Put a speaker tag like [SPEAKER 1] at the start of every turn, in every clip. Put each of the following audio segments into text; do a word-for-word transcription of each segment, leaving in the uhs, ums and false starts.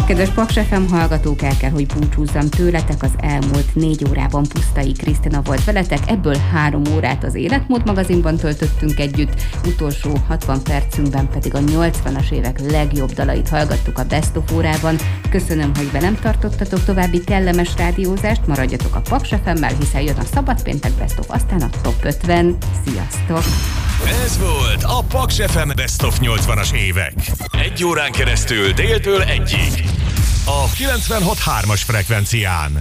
[SPEAKER 1] Kedves Paks ef em hallgatók, el kell, hogy búcsúzzam tőletek. Az elmúlt négy órában Pusztai Krisztina volt veletek, ebből három órát az Életmód magazinban töltöttünk együtt, utolsó hatvan percünkben pedig a nyolcvanas évek legjobb dalait hallgattuk a Best of órában. Köszönöm, hogy velem tartottatok, további kellemes rádiózást, maradjatok a Paks ef emmel, hiszen jön a Szabadpéntek Best of, aztán a Top ötven. Sziasztok!
[SPEAKER 2] Ez volt a Paks ef em Best of nyolcvanas évek. Egy órán keresztül déltől egyig. A kilencvenhat hármas frekvencián.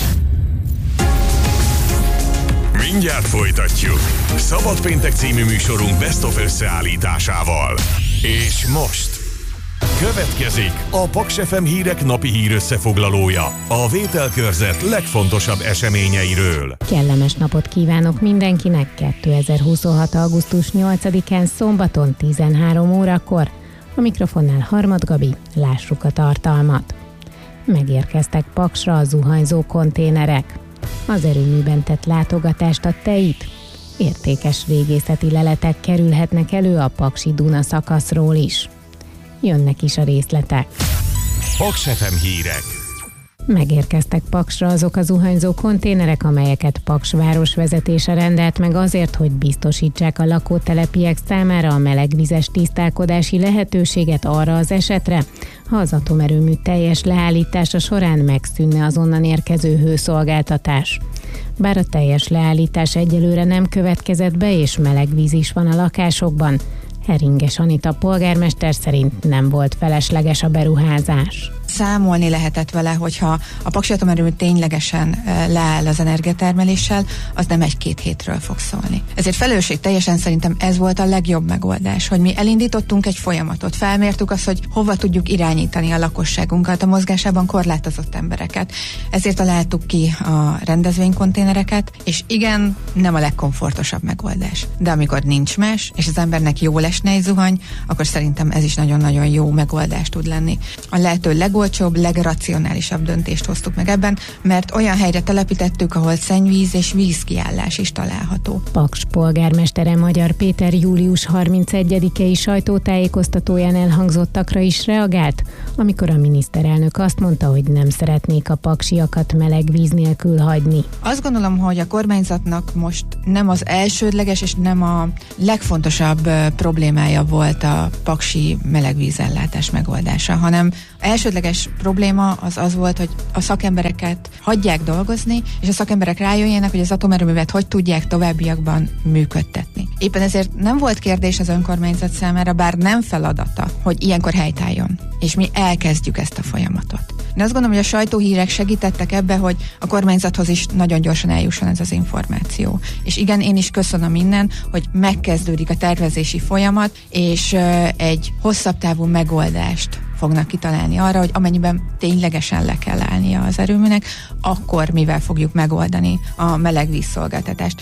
[SPEAKER 2] Mindjárt folytatjuk. Szabadpéntek című műsorunk Best of összeállításával. És most következik a Paks ef em hírek napi hír összefoglalója, a Vételkörzet legfontosabb eseményeiről.
[SPEAKER 3] Kellemes napot kívánok mindenkinek kétezer-huszonhat. augusztus nyolcadikán szombaton tizenhárom órakor. A mikrofonnál Harmad Gabi, lássuk a tartalmat. Megérkeztek Paksra a zuhanyzó konténerek. Az erőműben tett látogatást a Teit. Értékes régészeti leletek kerülhetnek elő a Paksi-Duna szakaszról is. Jönnek is a részletek.
[SPEAKER 2] Paks ef em hírek.
[SPEAKER 3] Megérkeztek Paksra azok a zuhanyzó konténerek, amelyeket Paks városvezetése rendelt meg azért, hogy biztosítsák a lakótelepiek számára a melegvizes tisztálkodási lehetőséget arra az esetre, ha az atomerőmű teljes leállítása során megszűnne az onnan érkező hőszolgáltatás. Bár a teljes leállítás egyelőre nem következett be, és meleg víz is van a lakásokban, Heringes Anita polgármester szerint nem volt felesleges a beruházás.
[SPEAKER 4] Számolni lehetett vele, hogyha a Paksi atomerőmű ténylegesen leáll az energiatermeléssel, az nem egy-két hétről fog szólni. Ezért felelősség teljesen szerintem ez volt a legjobb megoldás, hogy mi elindítottunk egy folyamatot, felmértük azt, hogy hova tudjuk irányítani a lakosságunkat, a mozgásában korlátozott embereket. Ezért találtuk ki a rendezvénykonténereket, és igen, nem a legkomfortosabb megoldás. De amikor nincs más, és az embernek jól esne egy zuhany, akkor szerintem ez is nagyon-nagyon jó megoldás tud lenni. A lehető legolcsóbb, legracionálisabb döntést hoztuk meg ebben, mert olyan helyre telepítettük, ahol szennyvíz és vízkiállás is található.
[SPEAKER 3] Paks polgármestere Magyar Péter július harmincegyedikei sajtótájékoztatóján elhangzottakra is reagált, amikor a miniszterelnök azt mondta, hogy nem szeretnék a paksiakat meleg víz nélkül hagyni.
[SPEAKER 4] Azt gondolom, hogy a kormányzatnak most nem az elsődleges és nem a legfontosabb problémája volt a paksi melegvízellátás megoldása, hanem elsődleges probléma az az volt, hogy a szakembereket hagyják dolgozni, és a szakemberek rájöjjenek, hogy az atomerőművet hogy tudják továbbiakban működtetni. Éppen ezért nem volt kérdés az önkormányzat számára, bár nem feladata, hogy ilyenkor helytálljon, és mi elkezdjük ezt a folyamatot. De azt gondolom, hogy a sajtóhírek segítettek ebbe, hogy a kormányzathoz is nagyon gyorsan eljusson ez az információ. És igen, én is köszönöm innen, hogy megkezdődik a tervezési folyamat, és egy hosszabb távú megoldást fognak kitalálni arra, hogy amennyiben ténylegesen le kell állnia az erőműnek, akkor mivel fogjuk megoldani a melegvízszolgáltatást.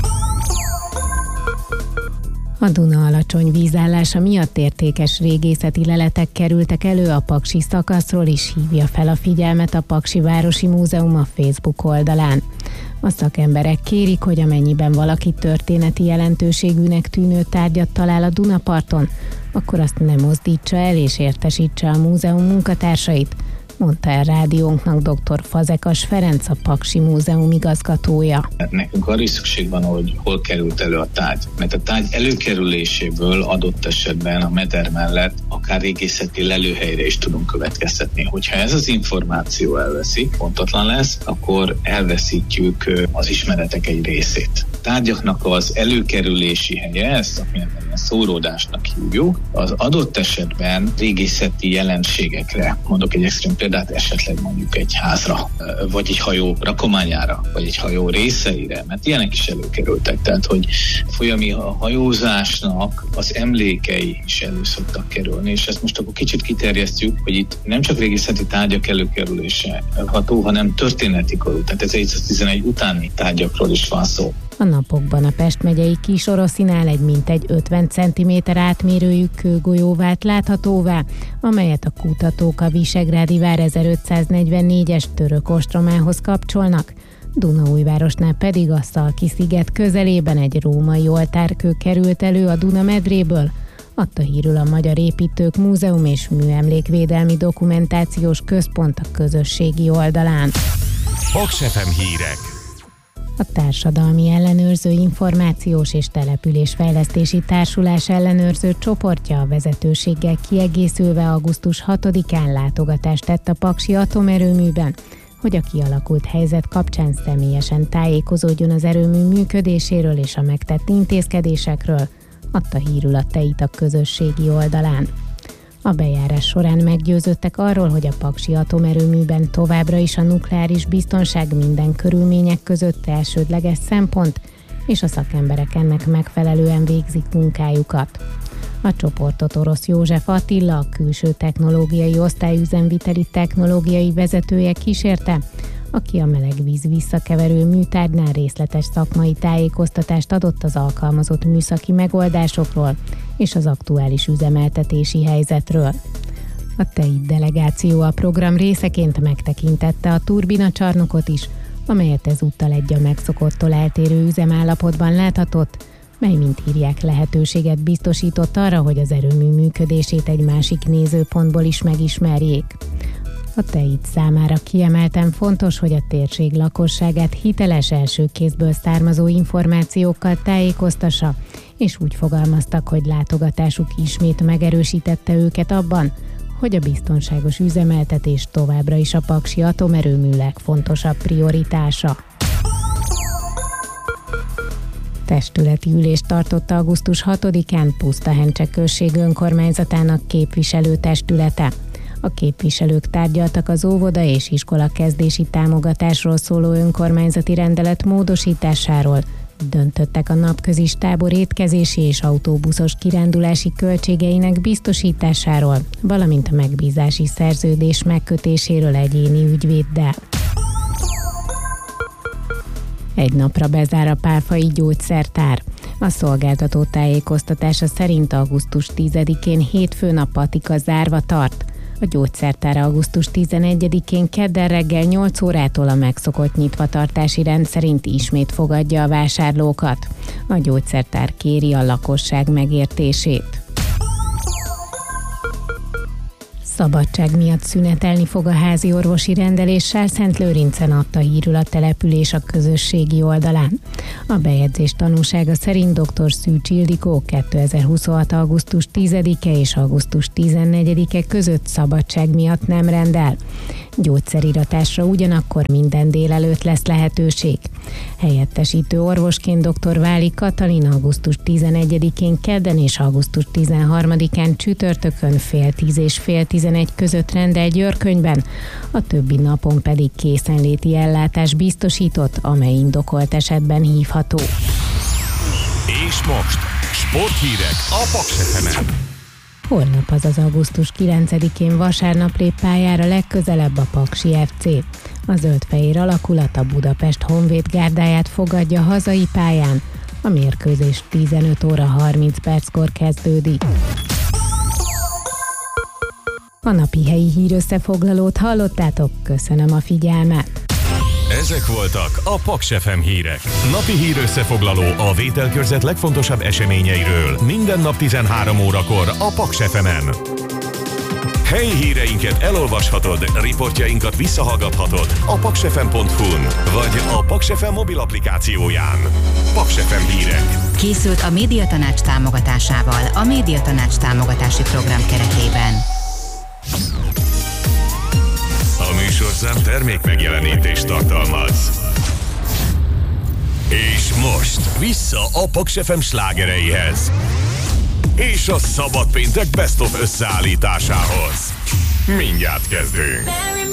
[SPEAKER 3] A Duna alacsony vízállása miatt értékes régészeti leletek kerültek elő a Paksi szakaszról is, hívja fel a figyelmet a Paksi Városi Múzeum a Facebook oldalán. A szakemberek kérik, hogy amennyiben valaki történeti jelentőségűnek tűnő tárgyat talál a Dunaparton, akkor azt ne mozdítsa el és értesítse a múzeum munkatársait, mondta el rádiónknak dr. Fazekas Ferenc, a Paksi Múzeum igazgatója.
[SPEAKER 5] Nekünk arra is szükség van, hogy hol került elő a tárgy, mert a tárgy előkerüléséből adott esetben a meder mellett akár régészeti lelőhelyre is tudunk következtetni. Hogyha ez az információ elveszik, pontatlan lesz, akkor elveszítjük az ismeretek egy részét. A tárgyaknak az előkerülési helye, ezt a ilyen szóródásnak hívjuk, az adott esetben régészeti jelenségekre, mondok egy extrém példát, esetleg mondjuk egy házra, vagy egy hajó rakományára, vagy egy hajó részeire, mert ilyenek is előkerültek. Tehát, hogy folyami hajózásnak az emlékei is elő szoktak kerülni, és ezt most akkor kicsit kiterjesztjük, hogy itt nem csak régészeti tárgyak előkerülése ható, hanem történeti korú, tehát ezerhétszáztizenegy utáni tárgyakról is van szó.
[SPEAKER 3] A napokban a Pest megyei Kisoroszinál egy mintegy ötven centiméter átmérőjű kőgolyó vált láthatóvá, amelyet a kutatók a Visegrádi vár ezerötszáznegyvennégyes török ostromához kapcsolnak. Dunaújvárosnál pedig a Szalki-sziget közelében egy római oltárkő került elő a Duna medréből, adta hírül a Magyar Építők Múzeum és Műemlékvédelmi Dokumentációs Központ a közösségi oldalán.
[SPEAKER 2] Paks ef em hírek.
[SPEAKER 3] A Társadalmi Ellenőrző Információs és Településfejlesztési Társulás ellenőrző csoportja a vezetőséggel kiegészülve augusztus hatodikán látogatást tett a paksi atomerőműben, hogy a kialakult helyzet kapcsán személyesen tájékozódjon az erőmű működéséről és a megtett intézkedésekről, adta hírül a Teit a közösségi oldalán. A bejárás során meggyőződtek arról, hogy a paksi atomerőműben továbbra is a nukleáris biztonság minden körülmények között elsődleges szempont, és a szakemberek ennek megfelelően végzik munkájukat. A csoportot Orosz József Attila, a külső technológiai osztály üzemviteli technológiai vezetője kísérte, aki a melegvíz visszakeverő műtárgynál részletes szakmai tájékoztatást adott az alkalmazott műszaki megoldásokról és az aktuális üzemeltetési helyzetről. A Teit delegáció a program részeként megtekintette a turbinacsarnokot is, amelyet ezúttal egy a megszokottól eltérő üzemállapotban láthatott, mely, mint írják, lehetőséget biztosított arra, hogy az erőmű működését egy másik nézőpontból is megismerjék. A Teit számára kiemelten fontos, hogy a térség lakosságát hiteles első kézből származó információkkal tájékoztassa, és úgy fogalmaztak, hogy látogatásuk ismét megerősítette őket abban, hogy a biztonságos üzemeltetés továbbra is a paksi atomerőmű legfontosabb prioritása. Testületi ülést tartott augusztus hatodikán Pusztahencse község önkormányzatának képviselőtestülete. A képviselők tárgyaltak az óvoda és iskola kezdési támogatásról szóló önkormányzati rendelet módosításáról, döntöttek a napközis tábor étkezési és autóbuszos kirándulási költségeinek biztosításáról, valamint a megbízási szerződés megkötéséről egyéni ügyvéddel. Egy napra bezár a Pálfai gyógyszertár. A szolgáltató tájékoztatása szerint augusztus tizedikén hétfőn a patika zárva tart. A gyógyszertár augusztus tizenegyedikén kedden reggel nyolc órától a megszokott nyitvatartási rend szerint ismét fogadja a vásárlókat. A gyógyszertár kéri a lakosság megértését. Szabadság miatt szünetelni fog a házi orvosi rendelés, Sálszent-Lőrincen, adta hírül a település a közösségi oldalán. A bejegyzés tanúsága szerint dr. Szűcs Ildikó kétezer-huszonhat. augusztus tizedike és augusztus tizennegyedike között szabadság miatt nem rendel. Gyógyszeriratásra ugyanakkor minden délelőtt lesz lehetőség. Helyettesítő orvosként dr. Váli Katalin augusztus tizenegyedikén kedden és augusztus tizenharmadikán csütörtökön fél tíz és fél tizenegy között rendel Györkönyben, a többi napon pedig készenléti ellátás biztosított, amely indokolt esetben hívható.
[SPEAKER 2] És most sporthírek a Paks ef emen.
[SPEAKER 3] Holnap, azaz augusztus kilencedikén vasárnap lép pályára legközelebb a Paksi ef cé. A zöldfehér alakulat a Budapest Honvéd gárdáját fogadja hazai pályán. A mérkőzés tizenöt óra harminc perckor kezdődik. A napi helyi hírösszefoglalót hallottátok, köszönöm a figyelmet!
[SPEAKER 2] Ezek voltak a Paks ef em hírek. Napi hírösszefoglaló a Vételkörzet legfontosabb eseményeiről. Minden nap tizenhárom órakor a Paks ef emen. Helyi híreinket elolvashatod, riportjainkat visszahallgathatod a paksfm pont hu-n vagy a Paks ef em mobil applikációján. Paks ef em hírek.
[SPEAKER 1] Készült a Médiatanács támogatásával a Médiatanács támogatási program keretében.
[SPEAKER 2] A műsorszám termék megjelenítést tartalmaz. És most vissza a Paks ef em slágereihez. És a Szabad Péntek Best of összeállításához. Mindjárt kezdünk.